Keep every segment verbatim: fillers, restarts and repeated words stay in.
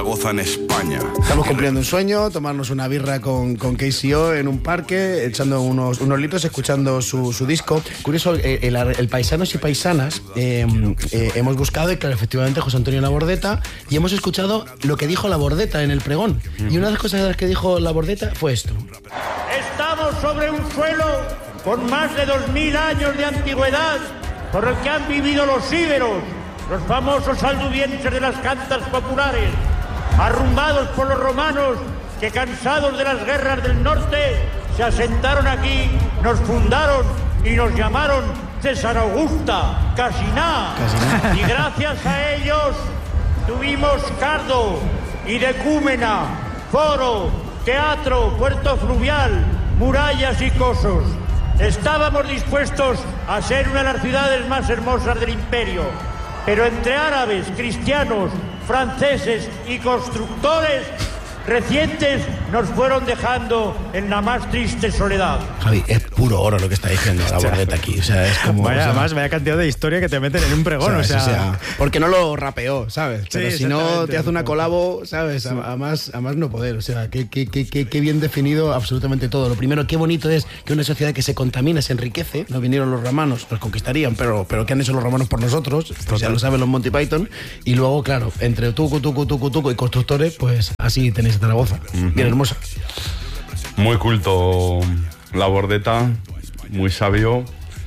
Zaragoza en España. Estamos cumpliendo un sueño, tomarnos una birra con, con K C O en un parque, echando unos, unos litros, escuchando su, su disco. Curioso, el, el, el Paisanos y Paisanas, eh, eh, hemos buscado, y claro, efectivamente, José Antonio Labordeta, y hemos escuchado lo que dijo Labordeta en el pregón. Y una de las cosas que dijo Labordeta fue esto. Estamos sobre un suelo con más de dos mil años de antigüedad, por el que han vivido los íberos, los famosos alduvienses de las cantas populares, arrumbados por los romanos que, cansados de las guerras del norte, se asentaron aquí, nos fundaron y nos llamaron César Augusta, casi nada. Y gracias a ellos tuvimos Cardo y Decúmena, Foro, Teatro, Puerto Fluvial, murallas y cosos. Estábamos dispuestos a ser una de las ciudades más hermosas del imperio, pero entre árabes, cristianos, franceses y constructores recientes nos fueron dejando en la más triste soledad. Javi, es puro oro lo que está diciendo Labordeta aquí. O sea, es como. Vaya, o sea, además, vaya cantidad de historia que te meten en un pregón. O sea, o sea, o sea porque no lo rapeó, ¿sabes? Pero sí, si no te hace una colabo, ¿sabes? A, a, más, a más no poder. O sea, qué, qué, qué, qué, qué bien definido absolutamente todo. Lo primero, qué bonito es que una sociedad que se contamina se enriquece. No vinieron los romanos, nos conquistarían, pero, pero ¿qué han hecho los romanos por nosotros? Pues ya lo saben los Monty Python. Y luego, claro, entre tucu, tucu, tucu, tucu y constructores, pues así tenéis Zaragoza. Mm-hmm. Bien hermosa. Muy culto Labordeta, muy sabio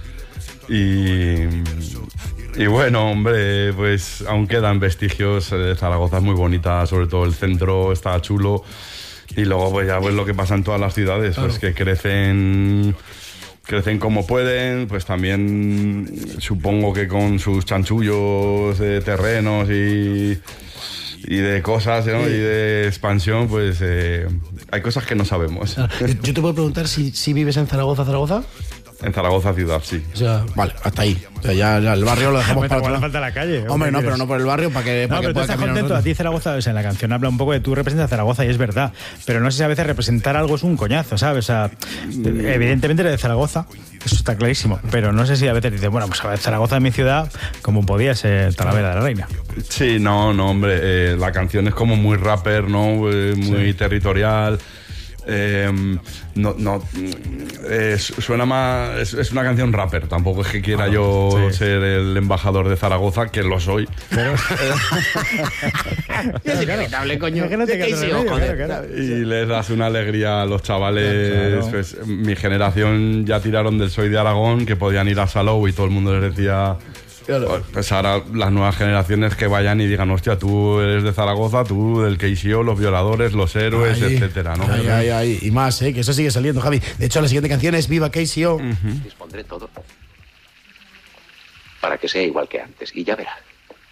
y, y bueno, hombre, pues aún quedan vestigios. eh, Zaragoza es muy bonita, sobre todo el centro está chulo, y luego pues ya pues lo que pasa en todas las ciudades, claro. Pues que crecen crecen como pueden, pues también supongo que con sus chanchullos de terrenos y y de cosas, ¿no? Y de expansión, pues eh, hay cosas que no sabemos. Yo te puedo preguntar si, si vives en Zaragoza, Zaragoza. En Zaragoza ciudad, sí. O sea, vale, hasta ahí. O sea, ya, ya el barrio lo dejamos para atrás. Falta la calle. Hombre, no, pero no por el barrio, para que, no, para pero que tú pueda estás caminar. contento. A ti Zaragoza, o sea, en la canción habla un poco de tú representas a Zaragoza y es verdad. Pero no sé si a veces representar algo es un coñazo, ¿sabes? O sea, evidentemente eres de Zaragoza, eso está clarísimo. Pero no sé si a veces dices, bueno, pues a ver, Zaragoza es mi ciudad, como podía ser Talavera de la Reina. Sí, no, no, hombre. Eh, la canción es como muy rapper, ¿no? Eh, muy sí. territorial. Eh, no, no eh, suena más. Es, es una canción rapper. Tampoco es que quiera ah, yo sí. ser el embajador de Zaragoza, que lo soy. Pero es inevitable, coño. Que no te ¿Qué medio, claro, claro. Y les das una alegría a los chavales. Claro. Pues, mi generación ya tiraron del Soy de Aragón, que podían ir a Salou y todo el mundo les decía. Claro. Pues ahora las nuevas generaciones que vayan y digan, hostia, tú eres de Zaragoza, tú del K C O, los violadores, los héroes, ahí, etcétera, ¿no? Ahí, ahí, ahí. Y más, ¿eh? Que eso sigue saliendo, Javi. De hecho, la siguiente canción es Viva K C O. Uh-huh. Dispondré todo para que sea igual que antes, y ya verás.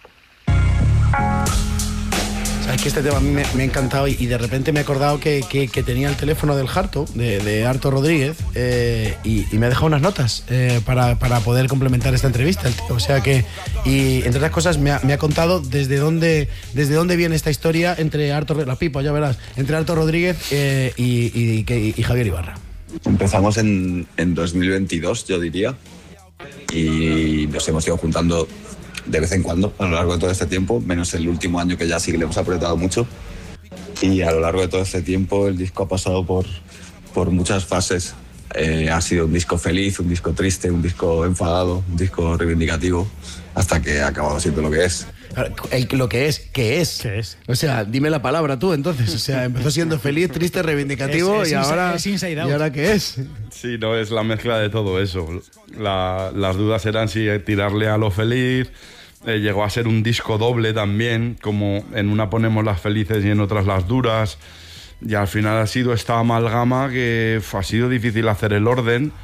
Sabes que este tema a mí me, me ha encantado y, y de repente me he acordado que, que, que tenía el teléfono del Harto, de, de Arto Rodríguez, eh, y, y me ha dejado unas notas eh, para, para poder complementar esta entrevista. El tío. O sea que, y entre otras cosas, me ha, me ha contado desde dónde, desde dónde viene esta historia entre Arto, la pipa, ya verás, entre Arto Rodríguez eh, y, y, y, y Javier Ibarra. Empezamos en, en dos mil veintidós, yo diría, y nos hemos ido juntando de vez en cuando a lo largo de todo este tiempo, menos el último año, que ya sí que le hemos apretado mucho. Y a lo largo de todo este tiempo el disco ha pasado por, por muchas fases. Eh, ha sido un disco feliz, un disco triste, un disco enfadado, un disco reivindicativo, hasta que ha acabado siendo lo que es. El, lo que es, ¿qué es? ¿Qué es? O sea, dime la palabra tú, entonces. O sea, empezó siendo feliz, triste, reivindicativo, es, es y, ahora, es inside out. ¿Y ahora qué es? Sí, no, es la mezcla de todo eso. La, las dudas eran si tirarle a lo feliz. Eh, llegó a ser un disco doble también, como en una ponemos las felices y en otras las duras. Y al final ha sido esta amalgama que ha sido difícil hacer el orden.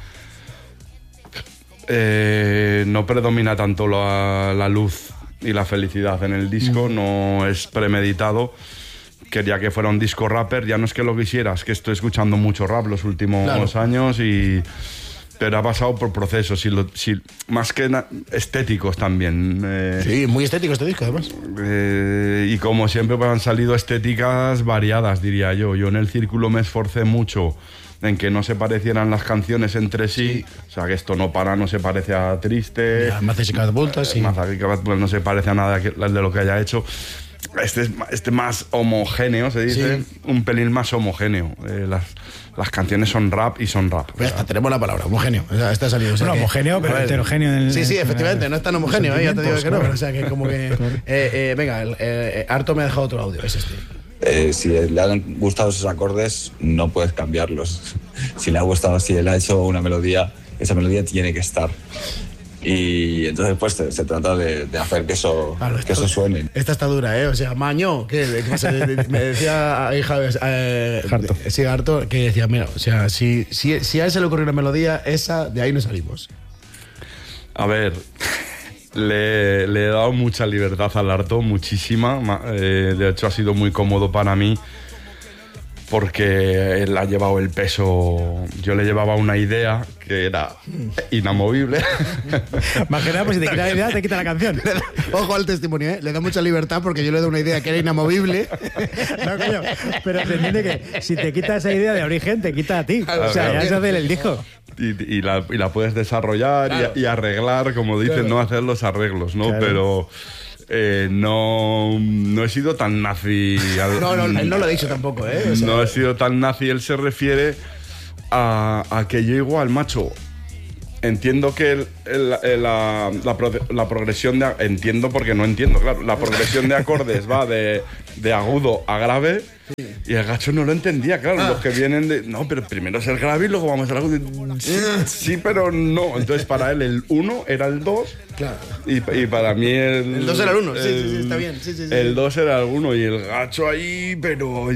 Eh, no predomina tanto la, la luz y la felicidad en el disco, mm. no es premeditado. Quería que fuera un disco rapper, ya no es que lo quisieras, que estoy escuchando mucho rap los últimos claro. años, y pero ha pasado por procesos, y lo, si, más que na, estéticos también. Eh, sí, muy estético este disco además. Eh, y como siempre pues, han salido estéticas variadas, diría yo. Yo en el círculo me esforcé mucho en que no se parecieran las canciones entre sí, sí. O sea, que Esto no para no se parece a Triste, Mazas y Catapultas, sí. Mazas y Catapultas no se parece a nada de lo que haya hecho. Este es este más homogéneo, se dice, sí. un pelín más homogéneo. Eh, las, las canciones son rap y son rap. Pues hasta tenemos la palabra, homogéneo. O sea, está salido. O sea, bueno, que, homogéneo, pero heterogéneo. En el, sí, sí, efectivamente, no es tan homogéneo, ¿eh? Ya te digo que no, pero o sea, que como que... Claro. Eh, eh, venga, el, eh, Arto me ha dejado otro audio, es este. Eh, si le han gustado esos acordes, no puedes cambiarlos. Si le ha gustado, si él ha hecho una melodía, esa melodía tiene que estar. Y entonces pues se, se trata de, de hacer que eso, claro, esto, que eso suene. Esta está dura, ¿eh? O sea, Maño, que, que se, me decía ahí Javes, eh, Harto. Sí, Harto, que decía, mira, o sea, si, si, si a él se le ocurrió una melodía, esa, de ahí no salimos. A ver, le, le he dado mucha libertad al Arto, muchísima. Eh, de hecho, ha sido muy cómodo para mí porque él ha llevado el peso. Yo le llevaba una idea que era inamovible. Más que nada, pues si te quita la idea, te quita la canción. Ojo al testimonio, ¿eh? Le da mucha libertad porque yo le doy una idea que era inamovible. No, coño, pero se entiende que si te quita esa idea de origen, te quita a ti. Claro, o sea, claro. Ya se hace el disco. Y, y, la, y la puedes desarrollar, claro. y, y arreglar, como dicen, claro. no hacer los arreglos, ¿no? Claro. Pero... Eh, no, no he sido tan nazi. Al, no, no, él no lo ha dicho tampoco, ¿eh? O sea, no he sido tan nazi. Él se refiere a, a que yo igual, macho, entiendo que el, el, el, la, la, la progresión de... Entiendo porque no entiendo, claro. La progresión de acordes va de, de agudo a grave. Sí. Y el gacho no lo entendía, claro. Ah. Los que vienen de... No, pero primero es el grave y luego vamos al agudo. Sí, sí, pero no. Entonces para él el uno era el dos. Claro. Y, y para mí el... El dos era el uno, sí, sí, sí, está bien. Sí, sí, sí. El dos era el uno y el gacho ahí, pero...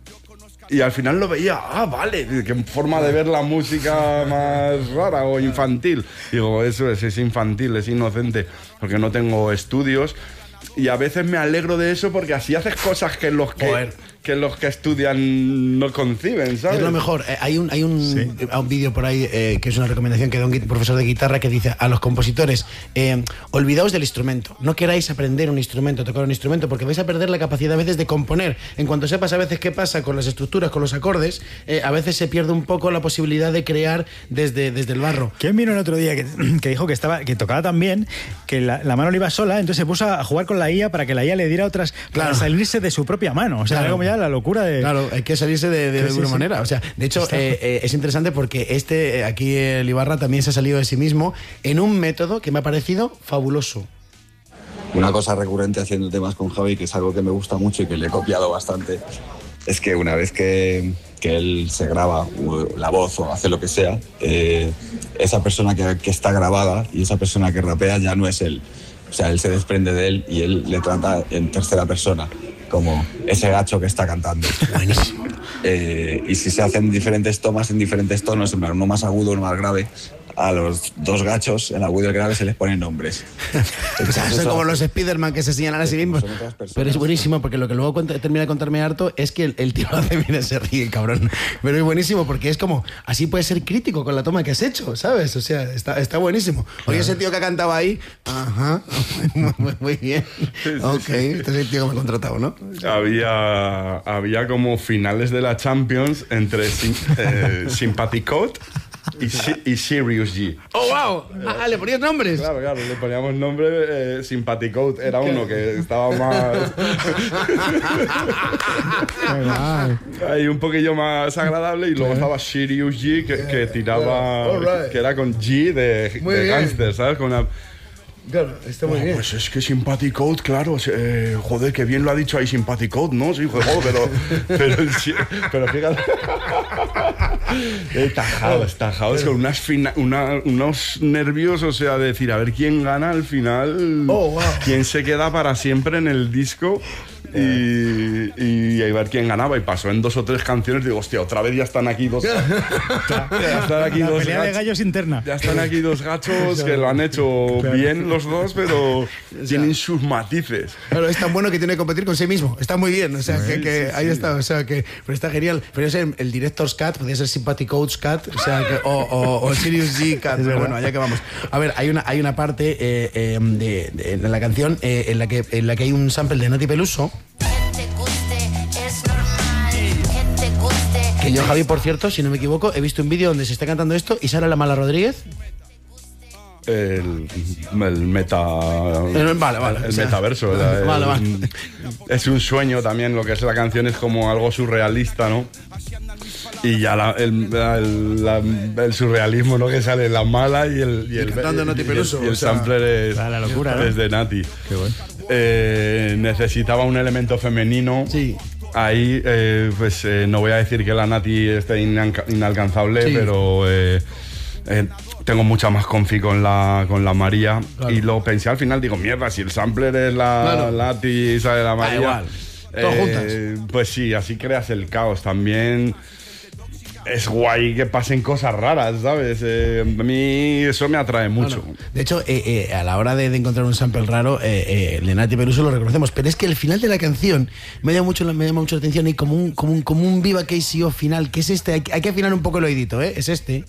Y al final lo veía, ah, vale, qué forma de ver la música más rara o infantil. Digo, eso es, es infantil, es inocente, porque no tengo estudios. Y a veces me alegro de eso porque así haces cosas que los que, que, los que estudian no conciben, ¿sabes? Es lo mejor. Eh, hay un, hay un, sí. un vídeo por ahí eh, que es una recomendación que da un profesor de guitarra que dice a los compositores, eh, olvidaos del instrumento. No queráis aprender un instrumento, tocar un instrumento, porque vais a perder la capacidad a veces de componer. En cuanto sepas a veces qué pasa con las estructuras, con los acordes, eh, a veces se pierde un poco la posibilidad de crear desde, desde el barro. ¿Quién vino el otro día que, que dijo que, estaba, que tocaba tan bien que la, la mano le iba sola, entonces se puso a jugar con la I A para que la I A le diera otras, claro. para salirse de su propia mano? O sea, claro. como ya la locura de... Claro, hay que salirse de, de, de alguna sí, manera. Sí. O sea, de hecho, eh, eh, es interesante porque este, aquí el Ibarra también se ha salido de sí mismo en un método que me ha parecido fabuloso. Una cosa recurrente haciendo temas con Javi, que es algo que me gusta mucho y que le he copiado bastante, es que una vez que, que él se graba la voz o hace lo que sea, eh, esa persona que, que está grabada y esa persona que rapea ya no es él. O sea, él se desprende de él y él le trata en tercera persona, como ese gacho que está cantando. Buenísimo. Eh, y si se hacen diferentes tomas en diferentes tonos, en plan, uno más agudo, uno más grave, a los dos gachos, el agudo y el grave, se les ponen nombres. O sea, son como los Spiderman que se señalan a sí mismos. Pero es buenísimo porque lo que luego cuenta, termina de contarme Harto es que el, el tío lo hace bien, se ríe, cabrón. Pero es buenísimo porque es como, así puedes ser crítico con la toma que has hecho, ¿sabes? O sea, está, está buenísimo. Oye, ese tío que ha cantado ahí, ajá, muy, muy, muy bien. Sí, sí, ok, sí. Este es el tío que me ha contratado, ¿no? Había, había como finales de la Champions entre eh, Sympathy Code y, y Sirius G. ¡Oh, wow! Ah, ¿le ponías nombres? Claro, claro, le poníamos nombre. eh, Sympathy Code era uno que estaba más... ahí un poquillo más agradable, y luego estaba Sirius G que, que tiraba... Right. Que era con G de, de Gangster, ¿sabes? Con una... Claro, está muy oh, bien. Pues es que Sympathy Code, claro, eh, joder, que bien lo ha dicho ahí Sympathy Code, ¿no? Sí, joder, pero, pero, pero fíjate. eh, tajados, tajados con unas fina, una, unos nervios, o sea, de decir, a ver quién gana al final, oh, wow. quién se queda para siempre en el disco. Y, y a ver quién ganaba, y pasó en dos o tres canciones. Digo, hostia, otra vez ya están aquí dos ya están aquí la dos pelea gachos, de gallos interna. ya están aquí dos gachos que lo han hecho claro. bien los dos, pero o sea, tienen sus matices. Claro, es tan bueno que tiene que competir con sí mismo. Está muy bien, o sea, sí, que, que sí, ahí sí. está, o sea, que pero está genial. Podría ser el Director's Cut, podría ser Sympathy Code's Cut, o sea, que, o, o, o Sirius G Cut, pero bueno, allá que vamos. A ver, hay una, hay una parte eh, eh, de, de, en la canción eh, en, la que, en la que hay un sample de Nati Peluso. Que yo, Javi, por cierto, si no me equivoco, he visto un vídeo donde se está cantando esto y sale la Mala Rodríguez. el, el meta vale, vale, el o sea, metaverso. Vale, el, vale, vale. Es un sueño también, lo que es la canción es como algo surrealista, ¿no? Y ya la, el, el, la, el surrealismo, ¿no? Que sale la mala y el, y el, cantando y, Nati Peluso, y el, y el o sea, sampler es, la locura, ¿no? es de Nati. Qué bueno. Eh, necesitaba un elemento femenino. Sí. Ahí, eh, pues eh, no voy a decir que la Nati esté inanca- inalcanzable, Sí. pero eh, eh, tengo mucha más confi con la, con la María. Claro. Y lo pensé al final, digo, mierda, si el sampler es la Claro. Nati y sale la María. igual. Todos juntas. Pues sí, así creas el caos. También es guay que pasen cosas raras, ¿sabes? Eh, a mí eso me atrae mucho. Bueno, de hecho, eh, eh, a la hora de, de encontrar un sample raro, eh, eh, Nati Peluso lo reconocemos, pero es que el final de la canción me llama mucho, me llama mucho la atención y como un, como un, como un Viva K C O final, que es este, hay, que- hay que afinar un poco el oídito, ¿eh? Es este.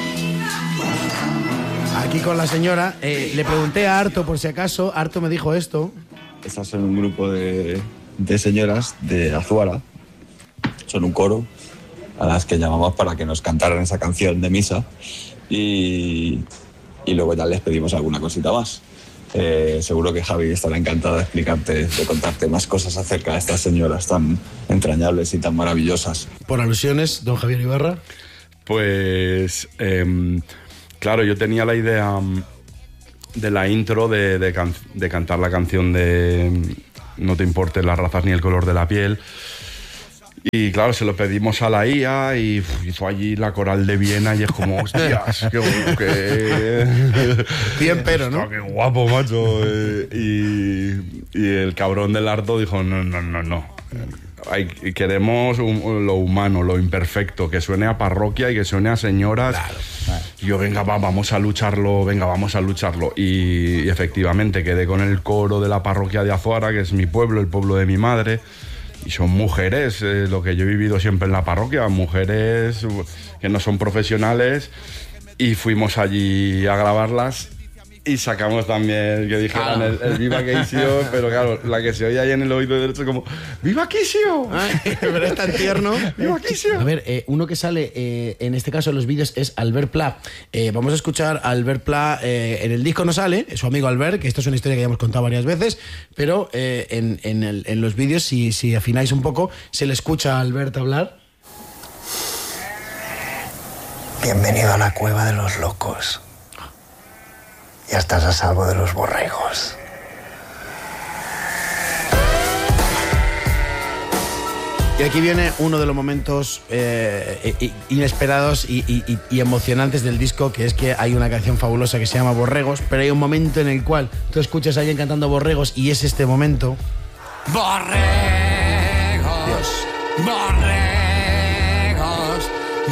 Aquí con la señora, eh, le pregunté a Arto por si acaso, Arto me dijo esto. Estas son un grupo de, de señoras de Azuara. Son un coro a las que llamamos para que nos cantaran esa canción de misa y, y luego ya les pedimos alguna cosita más. Eh, seguro que Javi estará encantado de explicarte, de contarte más cosas acerca de estas señoras tan entrañables y tan maravillosas. Por alusiones, don Javier Ibarra. Pues, em, claro, yo tenía la idea mm, de la intro de, de, can- de cantar la canción de mm, No te importen las razas ni el color de la piel. Y claro, se lo pedimos a la I A y uf, hizo allí la coral de Viena y es como, hostias, qué, qué, Bien, pero, ¿no? Hostia, qué guapo, macho. Eh, y, y el cabrón del Arto dijo, no, no, no, no. Hay, queremos un- lo humano, lo imperfecto, que suene a parroquia y que suene a señoras. Y yo, venga, va, vamos a lucharlo, venga, vamos a lucharlo. Y, y efectivamente quedé con el coro de la parroquia de Azuara, que es mi pueblo, el pueblo de mi madre. Y son mujeres, eh, lo que yo he vivido siempre en la parroquia, mujeres uh, que no son profesionales. Y fuimos allí a grabarlas y sacamos también que dijeran el, el Viva Keisio, pero claro, la que se oye ahí en el oído derecho como ¡Viva Keisio! Pero es tan tierno. ¡Viva Keisio! A ver, eh, uno que sale eh, en este caso en los vídeos es Albert Pla. Eh, vamos a escuchar a Albert Pla. Eh, en el disco no sale, es su amigo Albert, que esto es una historia que ya hemos contado varias veces, pero eh, en, en, el- en los vídeos, si, si afináis un poco, se le escucha a Albert hablar. Bienvenido a la cueva de los locos. Ya estás a salvo de los borregos. Y aquí viene uno de los momentos eh, i- inesperados y, y- y- y emocionantes del disco, que es que hay una canción fabulosa que se llama Borregos, pero hay un momento en el cual tú escuchas a alguien cantando Borregos y es este momento. Borregos, Dios. borregos,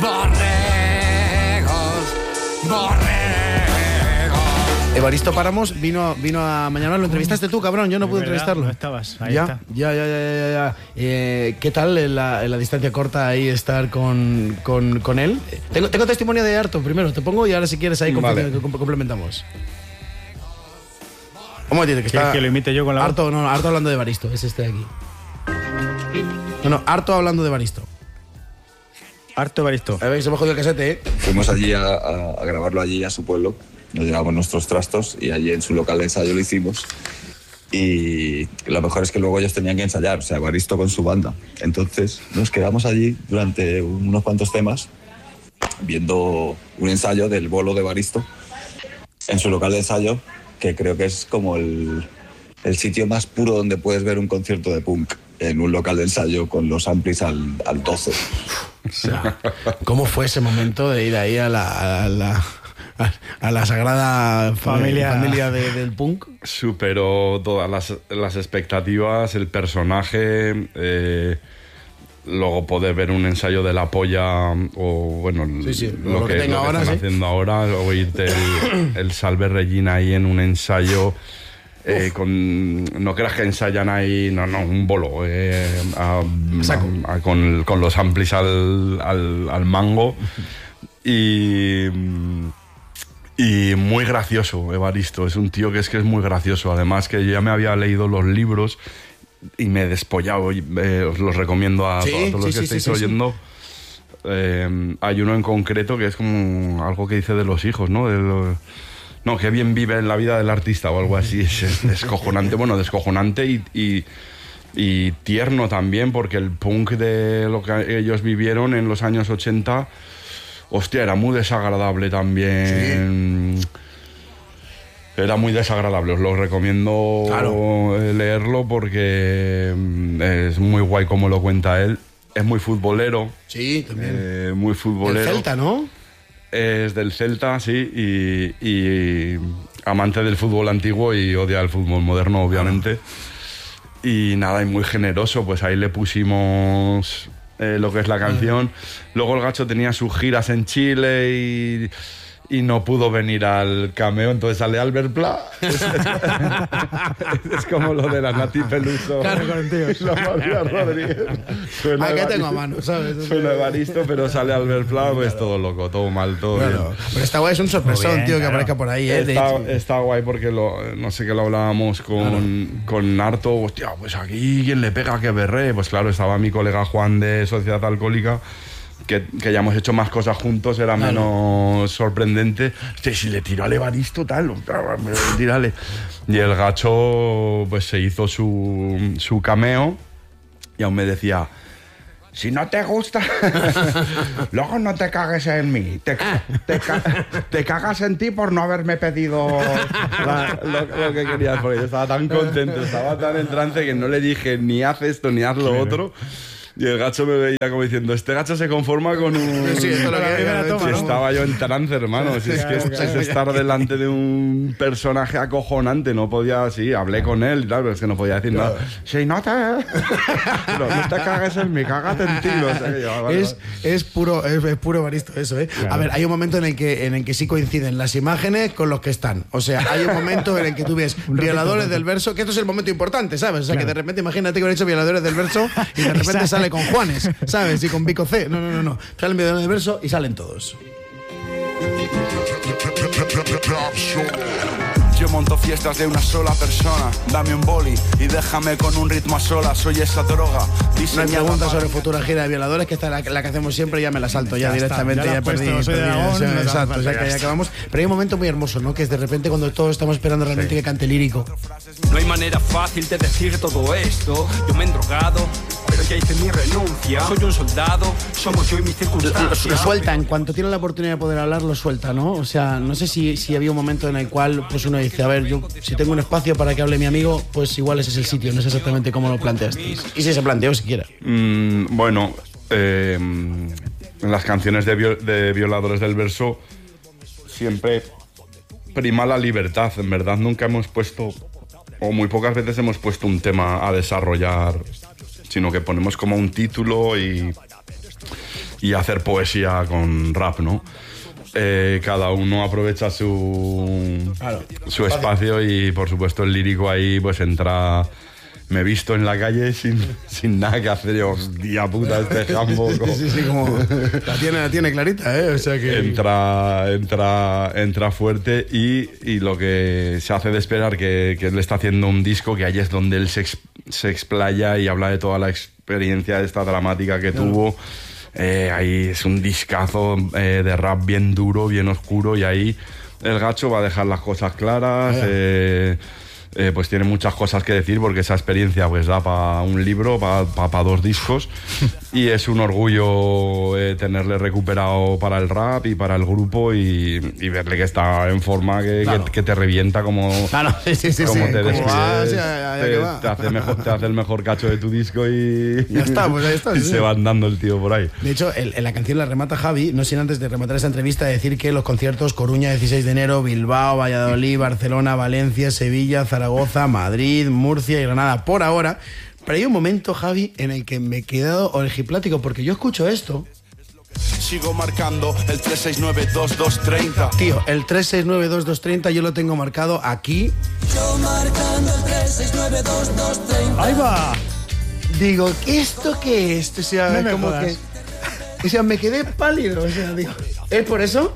borregos, borregos. Evaristo Páramos vino, vino a Mañana, lo entrevistaste tú, cabrón, yo no pude Es verdad, entrevistarlo. no estabas, ahí ya, está. ya, ya, ya, ya, ya. Eh, ¿Qué tal en la, en la distancia corta ahí estar con, con, con él? Tengo, tengo testimonio de Arto primero, te pongo y ahora si quieres ahí Vale. comple- com- complementamos. Un momentito, que ¿Quieres está... que lo imite yo con la voz? Arto, no, no, Arto hablando de Evaristo, es este de aquí. No, no, Arto hablando de Evaristo. Harto Evaristo. A ver, se me ha jodido el casete, ¿eh? Fuimos allí a, a- a grabarlo allí a su pueblo, nos llevamos nuestros trastos y allí en su local de ensayo lo hicimos. Y lo mejor es que luego ellos tenían que ensayar, o sea, Evaristo con su banda. Entonces nos quedamos allí durante unos cuantos temas viendo un ensayo del bolo de Evaristo en su local de ensayo, que creo que es como el, el sitio más puro donde puedes ver un concierto de punk, en un local de ensayo con los amplis al, al doce. O sea, ¿cómo fue ese momento de ir ahí a la, a la, a la sagrada familia, Familia. familia de- del punk? Superó todas las, las expectativas, el personaje. eh, luego poder ver un ensayo de La Polla o, bueno, Sí, sí, lo, lo que que, tenga lo que ahora, están sí. haciendo ahora, oírte el, el Salve Regina ahí en un ensayo. eh, con, no creas que ensayan ahí, no, no, un bolo. eh, a- saco. a- con, con los amplis al, al, al mango. Y. Y muy gracioso, Evaristo. Es un tío que es que es muy gracioso. Además que yo ya me había leído los libros y me he despollado. y, eh, os los recomiendo a, Sí, to- a todos los sí, que sí, estáis sí, sí, sí. oyendo. Eh, hay uno en concreto que es como algo que dice de los hijos, ¿no? De lo- No, qué bien vive en la vida del artista o algo así. Es, es descojonante, bueno, descojonante y, y, y tierno también, porque el punk de lo que ellos vivieron en los años ochenta, hostia, era muy desagradable también. Sí. Era muy desagradable, os lo recomiendo claro. leerlo porque es muy guay como lo cuenta él. Es muy futbolero. Sí, también. Eh, muy futbolero. El Celta, ¿no? Es del Celta, sí, y, y amante del fútbol antiguo y odia el fútbol moderno, obviamente. Ah. Y nada, y muy generoso, pues ahí le pusimos eh, lo que es la canción. Ah. Luego el Gacho tenía sus giras en Chile y... y no pudo venir al cameo, entonces sale Albert Pla. Es, es como lo de la Nati Peluso. Claro, con el tío. Y la María Rodríguez. Suena Aquí tengo a mano, ¿sabes? Suena Evaristo, pero sale Albert Pla, pues claro. todo loco, todo mal, todo bueno, bien. Pero está guay, es un sorpresón, bien, tío, claro. que aparezca por ahí. ¿eh? Está, está guay porque lo, no sé qué lo hablábamos con, claro. con Narto. Hostia, pues aquí quien le pega que berre. Pues claro, estaba mi colega Juan de Sociedad Alcohólica. Que, que ya hemos hecho más cosas juntos, era claro. menos sorprendente. Hostia, si le tiró al Evaristo, tal, tírale. Y el Gacho, pues se hizo su, su cameo y aún me decía: si no te gusta, luego no te cagues en mí. Te, te, te cagas en ti por no haberme pedido la, lo, lo que querías. Porque yo estaba tan contento, estaba tan en trance que no le dije ni haz esto ni haz lo claro. otro. Y el Gacho me veía como diciendo: este Gacho se conforma con un... Sí, esto lo que era toma, ¿no? Estaba yo en trance, hermano. Si es que es, es estar delante de un personaje acojonante. No podía... Sí, hablé con él y tal, pero es que no podía decir claro. nada. Si no te... Pero no te cagues en mí, cágate en ti. O sea, que yo, vale, es, es puro es, es puro Evaristo eso, ¿eh? Claro. A ver, hay un momento en el, que, en el que sí coinciden las imágenes con los que están. O sea, hay un momento en el que tú ves violadores del verso, que esto es el momento importante, ¿sabes? O sea, claro. que de repente, imagínate que han hecho violadores del verso y de repente sale con Juanes, ¿sabes? Y con Vico C. No, no, no, no. Salen violadores del verso y salen todos. Yo monto fiestas de una sola persona. Dame un boli y déjame con un ritmo a solas. Soy esa droga. No hay preguntas sobre futura gira de violadores, que esta es la, la que hacemos siempre, ya me la salto ya, ya directamente, está, ya, ya perdí. Puesto, perdí Aragón, ya, exacto, ya que ya acabamos. Pero hay un momento muy hermoso, ¿no? Que es de repente cuando todos estamos esperando realmente sí. que cante lírico. No hay manera fácil de decir todo esto. Yo me he drogado, pero ya hice mi renuncia. Soy un soldado, somos yo y mi circunstancia. Lo, lo suelta, en cuanto tiene la oportunidad de poder hablar, lo suelta, ¿no? O sea, no sé si, si había un momento en el cual pues uno dice: a ver, yo si tengo un espacio para que hable mi amigo, pues igual ese es el sitio, no es exactamente como lo planteasteis. Y si se planteó siquiera. Mm, bueno, eh, en las canciones de, viol de violadores del verso siempre prima la libertad. En verdad nunca hemos puesto, o muy pocas veces hemos puesto un tema a desarrollar, sino que ponemos como un título y, y hacer poesía con rap, ¿no? Eh, cada uno aprovecha su, claro, su espacio y por supuesto el lírico ahí pues entra. Me he visto en la calle sin, sin nada que hacer. Yo, hostia puta, este jambo. Sí, sí, sí, como la tiene, la tiene clarita, ¿eh? O sea que... Entra, entra, entra fuerte y, y lo que se hace de esperar que, que él está haciendo un disco, que ahí es donde él se, ex, se explaya y habla de toda la experiencia esta dramática que claro. tuvo. Eh, ahí es un discazo eh, de rap bien duro, bien oscuro, y ahí el Gacho va a dejar las cosas claras. Eh, eh, pues tiene muchas cosas que decir porque esa experiencia pues da para un libro, para pa, pa dos discos, y es un orgullo eh, tenerle recuperado para el rap y para el grupo y, y verle que está en forma, que, claro. que, que te revienta como, claro, sí, sí, sí, como sí. te despides, va, sí, ya, ya te, va. te, hace mejor, te hace el mejor cacho de tu disco y ya está, pues ahí está, y sí. se va andando el tío por ahí. De hecho, el, en la canción la remata Javi, no sin antes de rematar esta entrevista decir que los conciertos Coruña dieciséis de enero, Bilbao, Valladolid, Barcelona, Valencia, Sevilla, Zaragoza, Madrid, Murcia y Granada por ahora. Pero hay un momento, Javi, en el que me he quedado orgiplático porque yo escucho esto. Sigo marcando el tres seis nueve dos dos tres cero. Tío, el tres seis nueve dos dos tres cero yo lo tengo marcado aquí. Yo marcando el tres seis nueve dos dos tres cero. ¡Ahí va! Digo, ¿esto qué es? O sea, no como jodas. que... O sea, me quedé pálido. O sea, digo, ¿es por eso?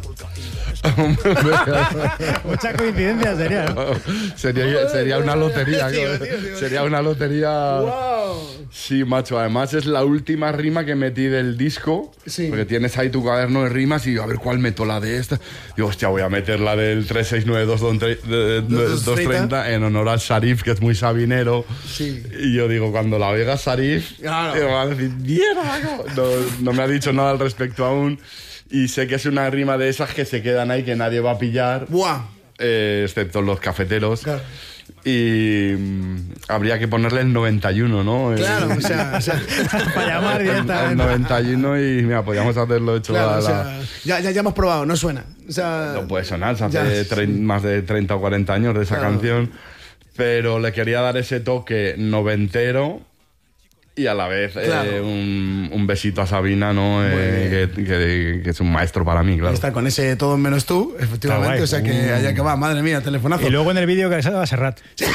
Mucha coincidencia sería, ¿no? sería, sería una lotería. Tío, tío, tío, sería una lotería. Wow. Sí, macho, además es la última rima que metí del disco. Sí. Porque tienes ahí tu cuaderno de rimas y a ver cuál meto la de esta. Digo, hostia, voy a meter la del tres seis nueve dos dos treinta en honor al Sharif, que es muy sabinero. Sí. Y yo digo, cuando la oiga Sharif, Claro. me va a decir, mierda, no, no me ha dicho nada al respecto aún. Y sé que es una rima de esas que se quedan ahí, que nadie va a pillar. Buah. Eh, excepto los cafeteros. Claro. Y mm, habría que ponerle el noventa y uno, ¿no? Claro, El- o sea, o sea Para llamar el directamente. noventa y uno y mira, podríamos hacerlo hecho claro, a o la... sea, ya, ya, ya hemos probado, no suena. O sea, No puede sonar, se ya. hace trein- más de treinta o cuarenta años de esa Claro. canción, pero le quería dar ese toque noventero y a la vez Claro. eh, un, un besito a Sabina, ¿no? Eh, que, que- que es un maestro para mí, claro. Está con ese todo menos tú, efectivamente. Está guay. O sea que allá que va, madre mía, telefonazo. Y luego en el vídeo que le sale a Serrat. Dices,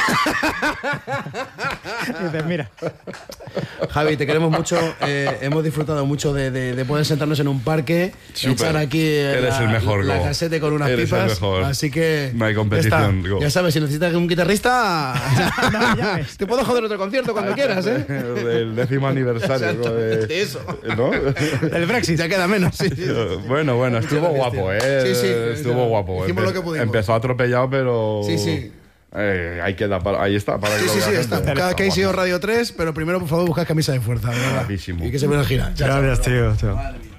mira. Javi, te queremos mucho. eh, hemos disfrutado mucho de, de- de poder sentarnos en un parque, Súper. echar aquí eh, Eres la, el mejor, la Go. casete con unas Eres el pipas. mejor. Así que. No hay competición, Ya, está. Go. Ya sabes, si necesitas un guitarrista, No me llames. te puedo joder otro concierto cuando quieras, ¿eh? Del décimo aniversario. Exactamente, de- eso. ¿No? El Brexit. Ya queda menos. Sí, sí. Bueno, bueno, estuvo gracias, guapo, tío. ¿eh? Sí, sí, estuvo ya. guapo. Hicimos lo que pudimos. Empezó atropellado, pero... Sí, sí. Eh, ahí queda, para- ahí está. Para que Sí, lo sí, vea sí, la está. gente. Buscad K C O Radio tres, pero primero, por favor, buscad camisa de fuerza, de verdad. Guapísimo. Y que se vea el gira. Chao, chao. Gracias, tío. Chao.